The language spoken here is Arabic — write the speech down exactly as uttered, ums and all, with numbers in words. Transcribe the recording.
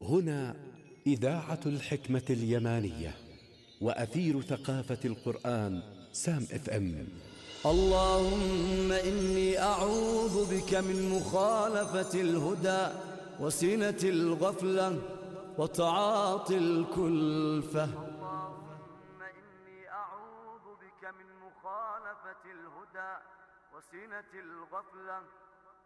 هنا إذاعة الحكمة اليمانية وأثير ثقافة القرآن سام اف ام. اللهم إني أعوذ بك من مخالفة الهدى وسنة الغفلة وتعاطي الكلفة. اللهم إني أعوذ بك من مخالفة الهدى وسنة الغفلة